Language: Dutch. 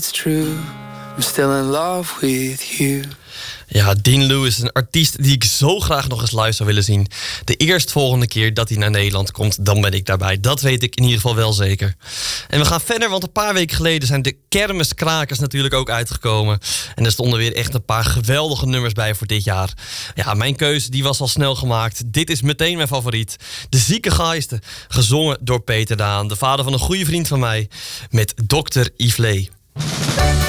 It's true, I'm still in love with you. Ja, Dean Lewis, een artiest die ik zo graag nog eens live zou willen zien. De eerstvolgende keer dat hij naar Nederland komt, dan ben ik daarbij. Dat weet ik in ieder geval wel zeker. En we gaan verder, want een paar weken geleden zijn de Kermiskrakers natuurlijk ook uitgekomen. En er stonden weer echt een paar geweldige nummers bij voor dit jaar. Ja, mijn keuze die was al snel gemaakt. Dit is meteen mijn favoriet. De Zieke Gaisten, gezongen door Peter Daan, de vader van een goede vriend van mij, met Dr. Yves Lee.